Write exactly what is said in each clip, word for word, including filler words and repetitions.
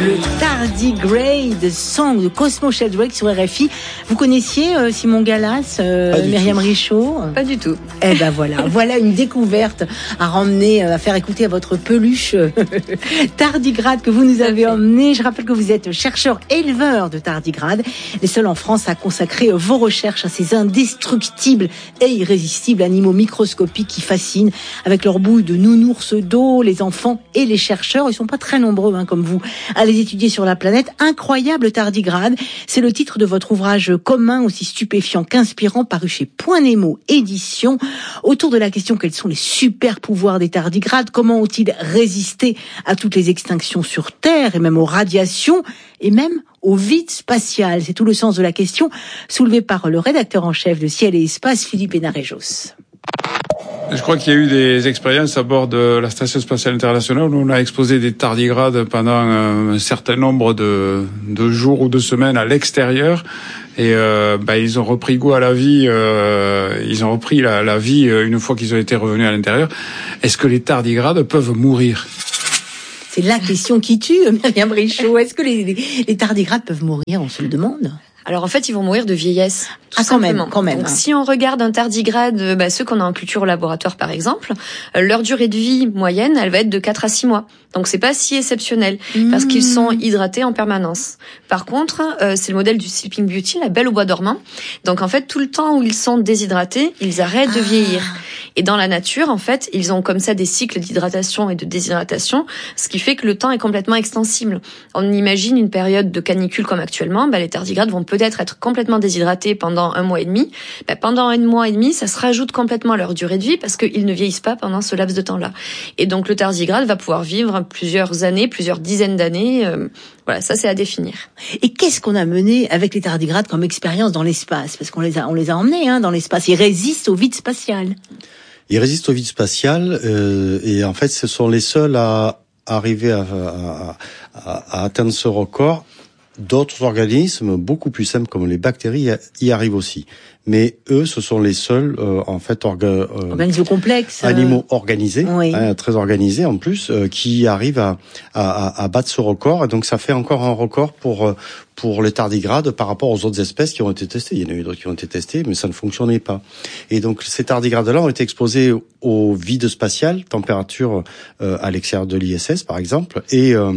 Le Tardigrade Song de Cosmo Sheldrake sur R F I. Vous connaissiez euh, Simon Gallas, euh, Myriam tout. Richaud? Pas du tout. Eh ben voilà, voilà une découverte à ramener, à faire écouter à votre peluche tardigrade que vous nous avez emmené. Je rappelle que vous êtes chercheur éleveur de tardigrades, les seuls en France à consacrer vos recherches à ces indestructibles et irrésistibles animaux microscopiques qui fascinent avec leur bouille de nounours d'eau, les enfants et les chercheurs. Ils sont pas très nombreux hein, comme vous à les étudier sur la planète. Incroyable tardigrade, c'est le titre de votre ouvrage commun aussi stupéfiant qu'inspirant paru chez Point Nemo Édition, autour de la question quels sont les super pouvoirs des tardigrades, comment ont-ils résisté à toutes les extinctions sur Terre et même aux radiations et même au vide spatial. C'est tout le sens de la question soulevée par le rédacteur en chef de Ciel et Espace, Philippe Hénarejos. Je crois qu'il y a eu des expériences à bord de la Station Spatiale Internationale où on a exposé des tardigrades pendant un certain nombre de, de jours ou de semaines à l'extérieur. Et euh, bah, ils ont repris goût à la vie, euh, ils ont repris la, la vie une fois qu'ils ont été revenus à l'intérieur. Est-ce que les tardigrades peuvent mourir ? C'est la question qui tue, Myriam Richaud. Est-ce que les, les, les tardigrades peuvent mourir ? On se le demande. Alors en fait, ils vont mourir de vieillesse. Tout ah, quand simplement. même, quand même. Donc, si on regarde un tardigrade, bah, ceux qu'on a en culture au laboratoire par exemple, euh, leur durée de vie moyenne, elle va être de quatre à six mois. Donc c'est pas si exceptionnel mmh. parce qu'ils sont hydratés en permanence. Par contre, euh, c'est le modèle du Sleeping Beauty, la Belle au bois dormant. Donc en fait, tout le temps où ils sont déshydratés, ils arrêtent ah. de vieillir. Et dans la nature, en fait, ils ont comme ça des cycles d'hydratation et de déshydratation, ce qui fait que le temps est complètement extensible. On imagine une période de canicule comme actuellement, bah, les tardigrades vont peut-être être complètement déshydratés pendant un mois et demi. Bah, pendant un mois et demi, ça se rajoute complètement à leur durée de vie parce qu'ils ne vieillissent pas pendant ce laps de temps-là. Et donc le tardigrade va pouvoir vivre plusieurs années, plusieurs dizaines d'années. Euh, voilà, ça c'est à définir. Et qu'est-ce qu'on a mené avec les tardigrades comme expérience dans l'espace ? Parce qu'on les a, on les a emmenés hein, dans l'espace. Ils résistent au vide spatial. Ils résistent au vide spatial euh, et en fait, ce sont les seuls à arriver à, à, à, à atteindre ce record. D'autres organismes beaucoup plus simples comme les bactéries y arrivent aussi. Mais eux, ce sont les seuls, euh, en fait, orga, euh, organismes complexes, animaux organisés, oui. hein, très organisés en plus, euh, qui arrivent à, à, à battre ce record. Et donc, ça fait encore un record pour pour les tardigrades par rapport aux autres espèces qui ont été testées. Il y en a eu d'autres qui ont été testées, mais ça ne fonctionnait pas. Et donc, ces tardigrades-là ont été exposés au vide spatial, température euh, à l'extérieur de l'I S S, par exemple, et euh,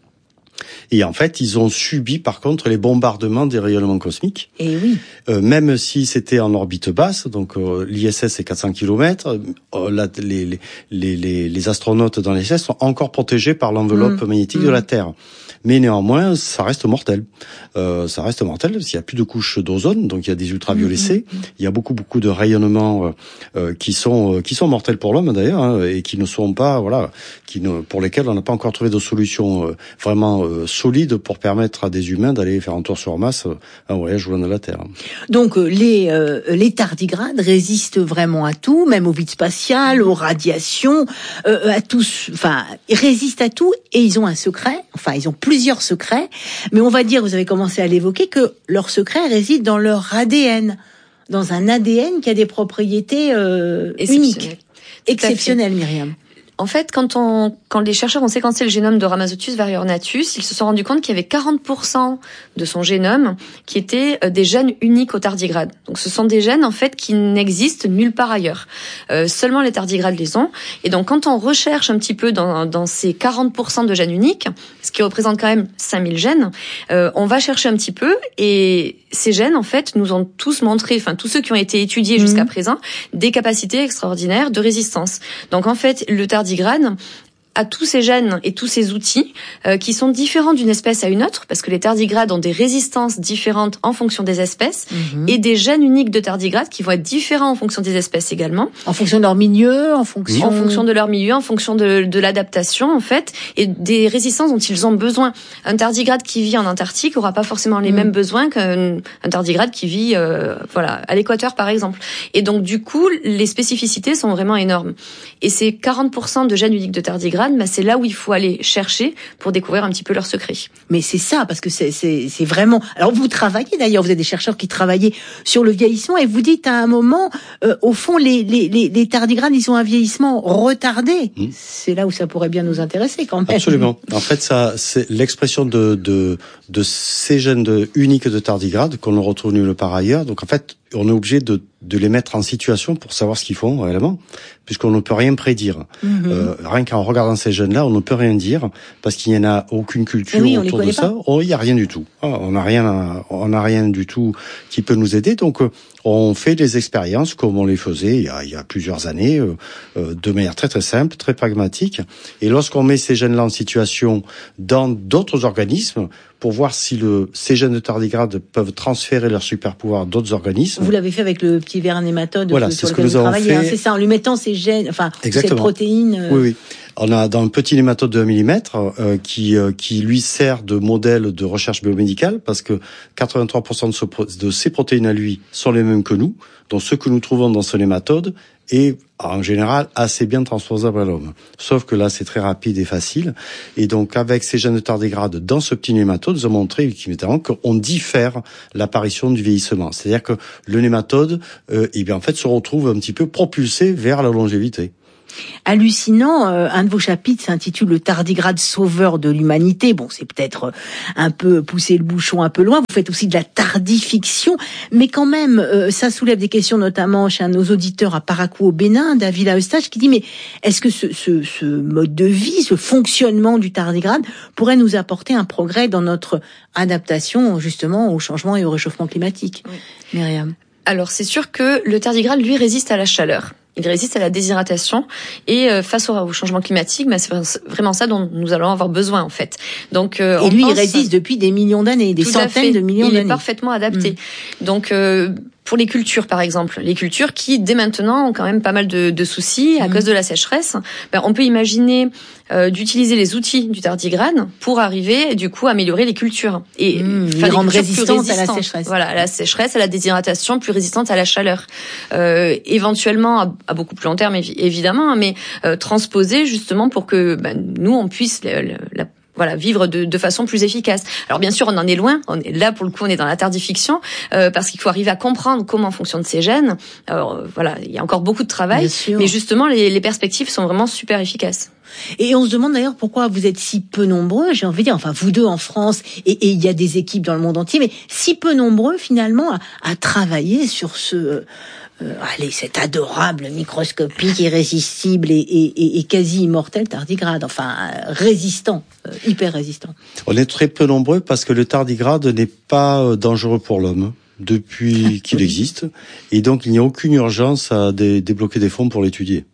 Et en fait, ils ont subi, par contre, les bombardements des rayonnements cosmiques. Et oui. Euh, même si c'était en orbite basse, donc euh, l'I S S c'est quatre cents kilomètres, euh, là, les, les, les, les astronautes dans l'I S S sont encore protégés par l'enveloppe mmh. magnétique mmh. de la Terre. Mais néanmoins, ça reste mortel. Euh, ça reste mortel parce qu'il y a plus de couches d'ozone, donc il y a des ultraviolets C. Mmh. Il y a beaucoup, beaucoup de rayonnements euh, qui sont euh, qui sont mortels pour l'homme d'ailleurs, hein, et qui ne sont pas, voilà, qui ne, pour lesquels on n'a pas encore trouvé de solution euh, vraiment euh, solide pour permettre à des humains d'aller faire un tour sur Mars, un voyage loin de la Terre. Donc les euh, les tardigrades résistent vraiment à tout, même au vide spatial, aux radiations, euh, à tout. Enfin, ils résistent à tout et ils ont un secret. Enfin, ils ont plusieurs secrets, mais on va dire, vous avez commencé à l'évoquer, que leur secret réside dans leur A D N, dans un A D N qui a des propriétés euh, uniques, exceptionnelles, Myriam. En fait, quand on, quand les chercheurs ont séquencé le génome de Rhamnosus variornatus, ils se sont rendus compte qu'il y avait quarante pour cent de son génome qui étaient des gènes uniques aux tardigrades. Donc, ce sont des gènes, en fait, qui n'existent nulle part ailleurs. Euh, seulement les tardigrades les ont. Et donc, quand on recherche un petit peu dans, dans ces quarante pour cent de gènes uniques, ce qui représente quand même cinq mille gènes, euh, on va chercher un petit peu et ces gènes, en fait, nous ont tous montré, enfin, tous ceux qui ont été étudiés mmh. jusqu'à présent, des capacités extraordinaires de résistance. Donc, en fait, le tardigrade à tous ces gènes et tous ces outils euh, qui sont différents d'une espèce à une autre, parce que les tardigrades ont des résistances différentes en fonction des espèces, mmh. et des gènes uniques de tardigrades qui vont être différents en fonction des espèces également. En fonction de leur milieu, en fonction... En fonction de leur milieu, en fonction de, de l'adaptation, en fait, et des résistances dont ils ont besoin. Un tardigrade qui vit en Antarctique aura pas forcément les mmh. mêmes besoins qu'un un tardigrade qui vit euh, voilà, à l'équateur, par exemple. Et donc, du coup, les spécificités sont vraiment énormes. Et ces quarante pour cent de gènes uniques de tardigrades tardigrades, bah, c'est là où il faut aller chercher pour découvrir un petit peu leurs secrets. Mais c'est ça, parce que c'est, c'est, c'est vraiment... Alors vous travaillez d'ailleurs, vous êtes des chercheurs qui travaillaient sur le vieillissement, et vous dites à un moment, euh, au fond, les, les, les, les tardigrades, ils ont un vieillissement retardé. Mmh. C'est là où ça pourrait bien nous intéresser quand même. Absolument. En fait, ça, c'est l'expression de, de, de ces gènes de, uniques de tardigrades qu'on ne retrouve nulle part ailleurs. Donc en fait, on est obligé de, de les mettre en situation pour savoir ce qu'ils font réellement, puisqu'on ne peut rien prédire. Mmh. Euh, rien qu'en regardant ces gènes-là, on ne peut rien dire, parce qu'il n'y en a aucune culture oui, autour de ça. Oh, il n'y a rien du tout. Ah, on n'a rien, on n'a rien du tout qui peut nous aider. Donc, euh, on fait des expériences comme on les faisait il y a, il y a plusieurs années, euh, euh, de manière très très simple, très pragmatique. Et lorsqu'on met ces gènes-là en situation dans d'autres organismes, pour voir si le, ces gènes de tardigrades peuvent transférer leur super pouvoir à d'autres organismes. Vous l'avez fait avec le petit ver nématode voilà, sur lequel vous travaillez, hein, c'est ça, en lui mettant ces gènes, enfin, ces protéines. Euh... Oui, oui. On a dans un petit nématode de un millimètre euh, qui euh, qui lui sert de modèle de recherche biomédicale, parce que quatre-vingt-trois pour cent de, ce, de ces protéines à lui sont les mêmes que nous, donc ce que nous trouvons dans ce nématode est en général assez bien transposable à l'homme. Sauf que là, c'est très rapide et facile. Et donc, avec ces gènes de tardigrades dans ce petit nématode, nous avons montré ultimement qu'on diffère l'apparition du vieillissement. C'est-à-dire que le nématode, euh, eh bien, en fait, se retrouve un petit peu propulsé vers la longévité. Hallucinant, euh, un de vos chapitres s'intitule « Le tardigrade sauveur de l'humanité ». Bon, c'est peut-être un peu pousser le bouchon un peu loin. Vous faites aussi de la tardifiction, mais quand même, euh, ça soulève des questions, notamment chez un de nos auditeurs à Parakou au Bénin, David Eustache, qui dit « Mais est-ce que ce, ce, ce mode de vie, ce fonctionnement du tardigrade pourrait nous apporter un progrès dans notre adaptation justement au changement et au réchauffement climatique ?» Oui. Myriam. Alors, c'est sûr que le tardigrade, lui, résiste à la chaleur. Il résiste à la déshydratation et euh, face au, au changement climatique, bah, c'est vraiment ça dont nous allons avoir besoin en fait. Donc euh, et on lui, pense, il résiste depuis des millions d'années, des centaines de millions d'années. Il est parfaitement adapté. Mmh. Donc euh, pour les cultures, par exemple, les cultures qui, dès maintenant, ont quand même pas mal de, de soucis à mmh. cause de la sécheresse, ben, on peut imaginer euh, d'utiliser les outils du tardigrade pour arriver, du coup, à améliorer les cultures. Et mmh, les rendre résistantes à la sécheresse. Voilà, à la sécheresse, à la déshydratation, plus résistantes à la chaleur. Euh, éventuellement, à, à beaucoup plus long terme, évidemment, mais euh, transposer justement pour que ben, nous, on puisse la, la, la Voilà, vivre de, de façon plus efficace. Alors bien sûr, on en est loin. On est là pour le coup, on est dans la tardifiction euh, parce qu'il faut arriver à comprendre comment fonctionnent ces gènes. Alors voilà, il y a encore beaucoup de travail, mais justement, les, les perspectives sont vraiment super efficaces. Et on se demande d'ailleurs pourquoi vous êtes si peu nombreux, j'ai envie de dire, enfin vous deux en France, et, et il y a des équipes dans le monde entier, mais si peu nombreux finalement à, à travailler sur ce... Euh, allez, cet adorable microscopique, irrésistible et, et, et quasi immortel tardigrade, enfin euh, résistant, euh, hyper résistant. On est très peu nombreux parce que le tardigrade n'est pas dangereux pour l'homme depuis qu'il existe, et donc il n'y a aucune urgence à dé- débloquer des fonds pour l'étudier.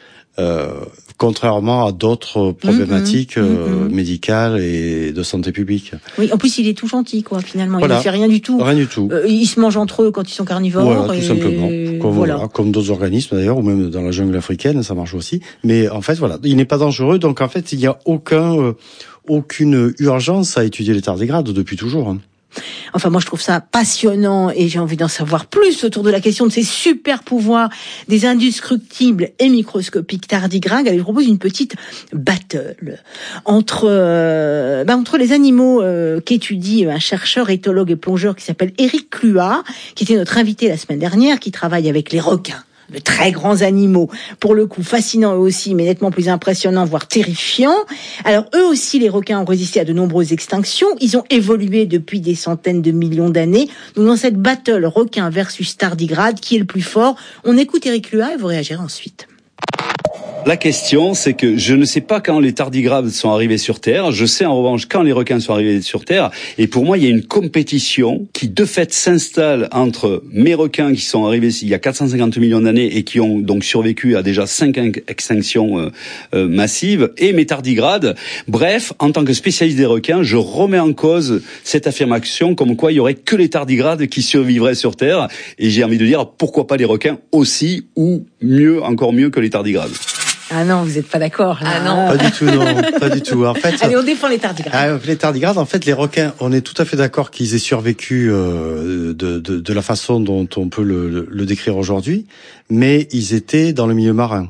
Euh, contrairement à d'autres problématiques mmh, euh, mmh. médicales et de santé publique. Oui, en plus il est tout gentil, quoi. Finalement, voilà. il ne fait rien du tout. Rien du tout. Euh, ils se mangent entre eux quand ils sont carnivores. Voilà, et... tout simplement. Comme, voilà. Voilà, comme d'autres organismes d'ailleurs, ou même dans la jungle africaine, ça marche aussi. Mais en fait, voilà, il n'est pas dangereux. Donc en fait, il n'y a aucun, euh, aucune urgence à étudier les tardigrades depuis toujours. Hein. Enfin, moi, je trouve ça passionnant et j'ai envie d'en savoir plus autour de la question de ces super pouvoirs des indestructibles et microscopiques tardigrades. Elle propose une petite battle entre euh, bah, entre les animaux euh, qu'étudie un chercheur, éthologue et plongeur qui s'appelle Éric Cluat, qui était notre invité la semaine dernière, qui travaille avec les requins. De très grands animaux, pour le coup fascinants eux aussi, mais nettement plus impressionnants, voire terrifiants. Alors eux aussi, les requins ont résisté à de nombreuses extinctions. Ils ont évolué depuis des centaines de millions d'années. Donc dans cette battle requin versus tardigrade, qui est le plus fort? On écoute Éric Cluat et vous réagirez ensuite. La question, c'est que je ne sais pas quand les tardigrades sont arrivés sur Terre. Je sais en revanche quand les requins sont arrivés sur Terre. Et pour moi, il y a une compétition qui, de fait, s'installe entre mes requins qui sont arrivés il y a quatre cent cinquante millions d'années et qui ont donc survécu à déjà cinq extinctions euh, euh, massives, et mes tardigrades. Bref, en tant que spécialiste des requins, je remets en cause cette affirmation comme quoi il y aurait que les tardigrades qui survivraient sur Terre. Et j'ai envie de dire, pourquoi pas les requins aussi, ou mieux, encore mieux que les tardigrades. Ah non, vous n'êtes pas d'accord là. Ah non. Pas du tout, non, pas du tout. En fait, allez, on défend les tardigrades. Ah, les tardigrades, en fait, les requins, on est tout à fait d'accord qu'ils aient survécu euh, de, de, de la façon dont on peut le, le décrire aujourd'hui, mais ils étaient dans le milieu marin.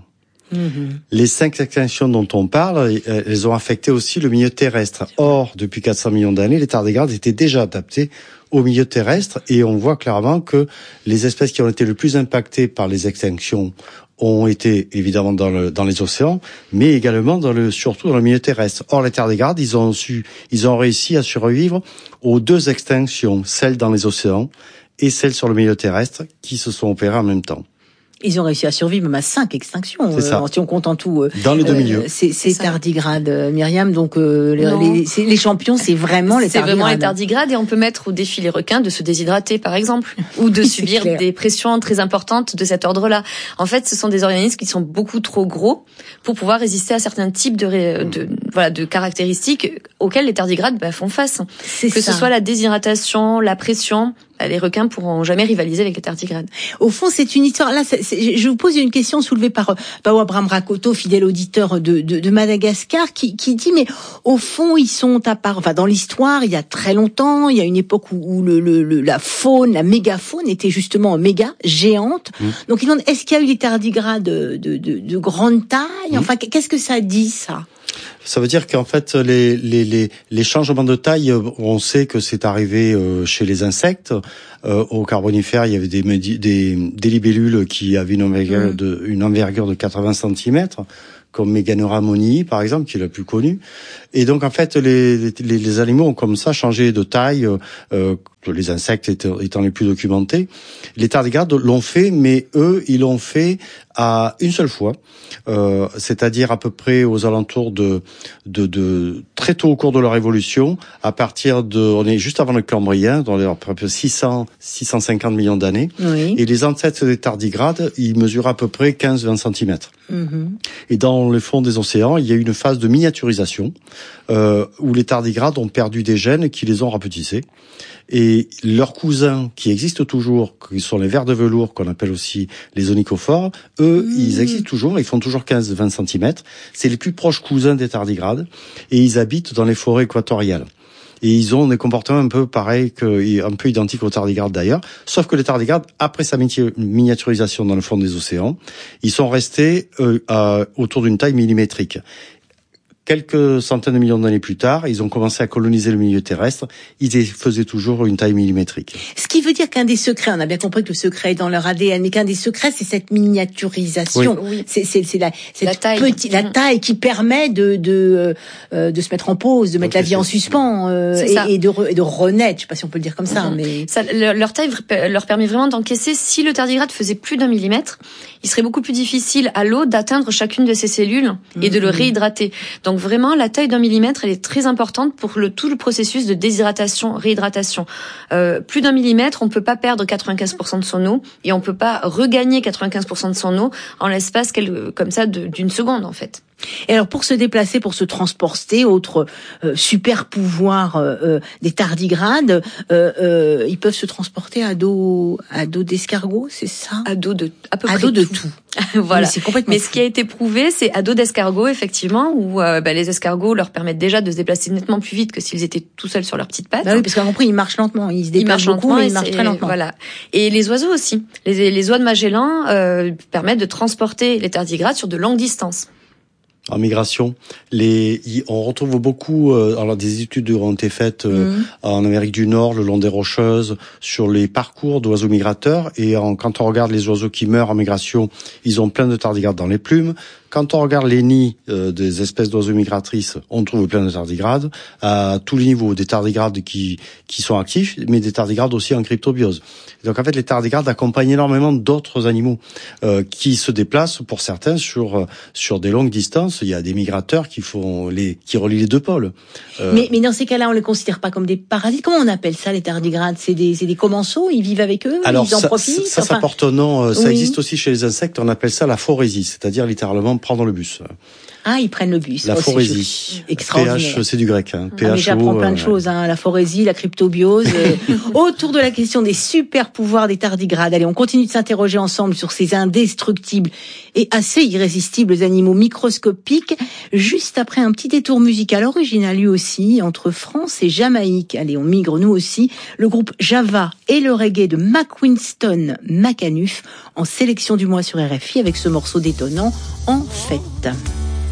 Mmh. Les cinq extinctions dont on parle, elles ont affecté aussi le milieu terrestre. Or, depuis quatre cents millions d'années, les tardigrades étaient déjà adaptés au milieu terrestre et on voit clairement que les espèces qui ont été le plus impactées par les extinctions ont été évidemment dans, le, dans les océans, mais également dans le, surtout dans le milieu terrestre. Or, les tardigrades, ils ont su, ils ont réussi à survivre aux deux extinctions, celle dans les océans et celle sur le milieu terrestre, qui se sont opérées en même temps. Ils ont réussi à survivre même à cinq extinctions, c'est ça. Euh, si on compte en tout. Euh, Dans les deux milieux. C'est, c'est tardigrades, euh, Myriam. Donc euh, les, les, c'est, les champions, c'est vraiment les c'est tardigrades. C'est vraiment les tardigrades, et on peut mettre au défi les requins de se déshydrater, par exemple, ou de subir clair. des pressions très importantes de cet ordre-là. En fait, ce sont des organismes qui sont beaucoup trop gros pour pouvoir résister à certains types de, ré, de voilà de caractéristiques auxquelles les tardigrades bah, font face. C'est que ça. ce soit la déshydratation, la pression. Les requins pourront jamais rivaliser avec les tardigrades. Au fond, c'est une histoire. Là, c'est, c'est, je vous pose une question soulevée par par Abraham Rakoto, fidèle auditeur de, de, de Madagascar, qui, qui dit mais au fond, ils sont à part. Enfin, dans l'histoire, il y a très longtemps, il y a une époque où, où le, le, le la faune, la mégafaune était justement méga géante. Mmh. Donc, ils demandent est-ce qu'il y a eu des tardigrades de, de, de, de grande taille ? Mmh. Enfin, qu'est-ce que ça dit ça ? Ça veut dire qu'en fait, les, les, les, les changements de taille, on sait que c'est arrivé chez les insectes. Euh, au Carbonifère, il y avait des, des, des libellules qui avaient une envergure, mmh. de, une envergure de quatre-vingts centimètres, comme Meganora monii, par exemple, qui est la plus connue. Et donc, en fait, les, les, les animaux ont comme ça changé de taille, euh, les insectes étant, étant les plus documentés. Les tardigrades l'ont fait, mais eux, ils l'ont fait à une seule fois, euh, c'est-à-dire à peu près aux alentours de, de, de très tôt au cours de leur évolution, à partir de, on est juste avant le Cambrien, dans les à peu près six cents, six cent cinquante millions d'années. Oui. Et les ancêtres des tardigrades, ils mesurent à peu près quinze à vingt centimètres. Mm-hmm. Et dans le fond des océans, il y a eu une phase de miniaturisation euh, où les tardigrades ont perdu des gènes qui les ont rapetissés. Et leurs cousins, qui existent toujours, qui sont les vers de velours, qu'on appelle aussi les onychophores, eux, mmh. ils existent toujours, ils font toujours quinze à vingt centimètres. C'est les plus proches cousins des tardigrades, et ils habitent dans les forêts équatoriales. Et ils ont des comportements un peu pareils, que, un peu identiques aux tardigrades d'ailleurs, sauf que les tardigrades, après sa miniaturisation dans le fond des océans, ils sont restés euh, à, autour d'une taille millimétrique. Quelques centaines de millions d'années plus tard, ils ont commencé à coloniser le milieu terrestre. Ils faisaient toujours une taille millimétrique. Ce qui veut dire qu'un des secrets, on a bien compris que le secret est dans leur A D N, mais qu'un des secrets, c'est cette miniaturisation. Oui. Oui. C'est, c'est, c'est la, cette la taille, petite, la taille qui permet de de euh, de se mettre en pause, de mettre Donc, la vie en suspens euh, et, et de re, et de renaître. Je sais pas si on peut le dire comme ça, mmh. mais ça, leur taille leur permet vraiment d'encaisser. Si le tardigrade faisait plus d'un millimètre, il serait beaucoup plus difficile à l'eau d'atteindre chacune de ces cellules mmh. et de le réhydrater. Donc vraiment, la taille d'un millimètre, elle est très importante pour le tout le processus de déshydratation, réhydratation. Euh, plus d'un millimètre, on peut pas perdre quatre-vingt-quinze pour cent de son eau et on peut pas regagner quatre-vingt-quinze pour cent de son eau en l'espace comme ça de, d'une seconde en fait. Et alors pour se déplacer, pour se transporter, autre euh, super pouvoir euh, euh, des tardigrades, euh, euh, ils peuvent se transporter à dos à dos d'escargot, c'est ça ? À dos de à peu à près dos de tout. tout. Voilà. Mais, c'est complètement Mais fou. Ce qui a été prouvé, c'est à dos d'escargot effectivement, où euh, bah, les escargots leur permettent déjà de se déplacer nettement plus vite que s'ils étaient tout seuls sur leurs petites pattes. Bah oui, parce qu'on a compris, ils marchent lentement, ils se déplacent ils beaucoup, mais ils marchent très lentement. Voilà. Et les oiseaux aussi. Les, les oies de Magellan euh, permettent de transporter les tardigrades sur de longues distances. En migration, les, on retrouve beaucoup, euh, alors des études ont été faites euh, mmh. en Amérique du Nord, le long des Rocheuses, sur les parcours d'oiseaux migrateurs. Et en, quand on regarde les oiseaux qui meurent en migration, ils ont plein de tardigrades dans les plumes. Quand on regarde les nids euh, des espèces d'oiseaux migratrices, on trouve plein de tardigrades à tous les niveaux, des tardigrades qui qui sont actifs, mais des tardigrades aussi en cryptobiose. Donc en fait, les tardigrades accompagnent énormément d'autres animaux euh, qui se déplacent pour certains sur sur des longues distances. Il y a des migrateurs qui font les qui relient les deux pôles. Euh, mais mais dans ces cas-là, on les considère pas comme des parasites. Comment on appelle ça, les tardigrades ? C'est des c'est des commensaux. Ils vivent avec eux. Alors ils en ça, profitent. Ça, ça enfin... porte un nom. Ça oui. existe aussi chez les insectes. On appelle ça la phorésie, c'est-à-dire littéralement prendre le bus. Ah, ils prennent le bus. La oh, phorésie. Extraordinaire. P H, c'est du grec. Hein. P H O, ah, mais j'apprends plein de euh, choses, hein. La phorésie, la cryptobiose. euh, autour de la question des super pouvoirs des tardigrades. Allez, on continue de s'interroger ensemble sur ces indestructibles et assez irrésistibles animaux microscopiques, juste après un petit détour musical original lui aussi, entre France et Jamaïque. Allez, on migre nous aussi. Le groupe Java et le reggae de Mac Winston Macanuf en sélection du mois sur R F I avec ce morceau détonnant En Fête.